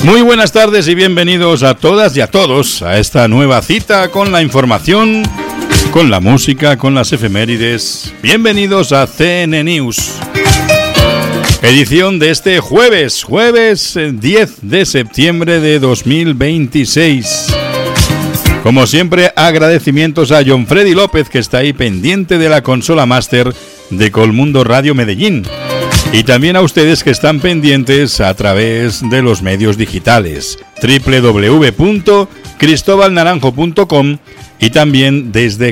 Muy buenas tardes y bienvenidos a todas y a todos a esta nueva cita con la información, con la música, con las efemérides. Bienvenidos a CN News. Edición de este jueves 10 de septiembre de 2026. Como siempre, agradecimientos a John Freddy López, que está ahí pendiente de la consola máster de Colmundo Radio Medellín. Y también a ustedes que están pendientes a través de los medios digitales, www.cristobalnaranjo.com y también desde